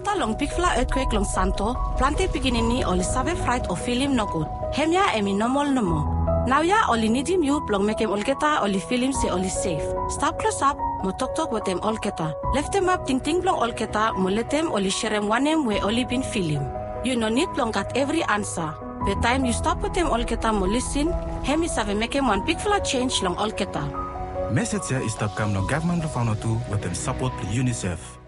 After long bigfla earthquake long Santo, plante piginini oli save fright o film no good. Hemya emi normal no more. Now ya oli nidim you blong make him olgeta oli film se oli safe. Stop close up, mo talk with them olgeta. Left them up ting blong olgeta, mo let them oli sherem wanem we oli bin film. You no need long at every answer. The time you stop with them olgeta mo listen, hemi save make him one bigfla change long olgeta. Message is stop kam no government of tu with them support UNICEF.